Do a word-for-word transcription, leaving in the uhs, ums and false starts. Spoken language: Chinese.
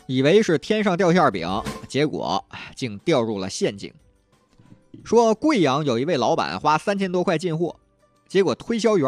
以为是天上掉馅饼，结果竟掉入了陷阱。说贵阳有一位老板花三千多块进货，结果推销员